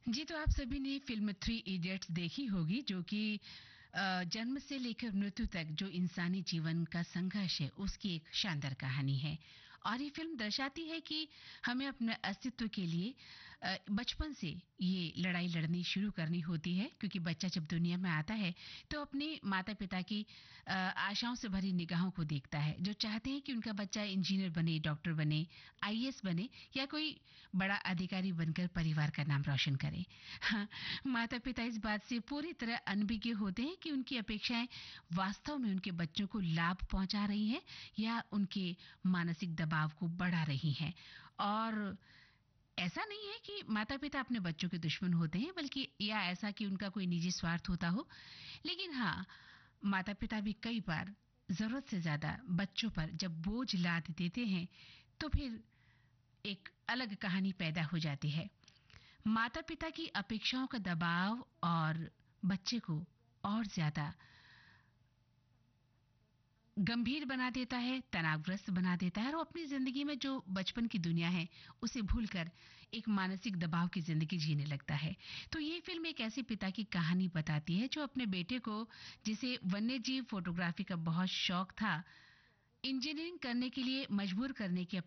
जी, तो आप सभी ने फ़िल्म थ्री इडियट्स देखी होगी जो कि जन्म से लेकर मृत्यु तक जो इंसानी जीवन का संघर्ष है, उसकी एक शानदार कहानी है। और ये फ़िल्म दर्शाती है कि हमें अपने अस्तित्व के लिए बचपन से ये लड़ाई लड़नी शुरू करनी होती है क्योंकि बच्चा जब दुनिया में आता है, तो अपने माता-पिता की आशाओं से भरी निगाहों को देखता है, जो चाहते हैं कि उनका बच्चा इंजीनियर बने, डॉक्टर बने, आईएएस बने या कोई बड़ा अधिकारी बनकर परिवार का नाम रोशन करे। हाँ, माता-पिता इस बात से पूरी तरह अनभिज्ञ होते हैं कि उनकी अपेक्षाएं वास्तव में उनके बच्चों को लाभ पहुंचा रही हैं या उनके मानसिक दबाव को बढ़ा रही हैं। और ऐसा नहीं है कि माता-पिता अपने बच्चों के दुश्मन होते हैं, बल्कि या ऐसा कि उनका कोई निजी स्वार्थ होता हो। लेकिन हाँ, माता-पिता भी कई बार ज़रूरत से ज़्यादा बच्चों पर जब बोझ लाद देते हैं, तो फिर एक अलग कहानी पैदा हो जाती है। माता-पिता की अपेक्षाओं का दबाव और बच्चे को और ज़्यादा गंभीर बना देता है, तनावग्रस्त बना देता है और वो अपनी ज़िंदगी में जो बचपन की दुनिया है, उसे भूलकर एक मानसिक दबाव की ज़िंदगी जीने लगता है। तो ये फ़िल्म एक ऐसे पिता की कहानी बताती है, जो अपने बेटे को, जिसे वन्यजीव फ़ोटोग्राफ़ी का बहुत शौक था, इंजीनियरिंग करने के लिए मजबूर करने की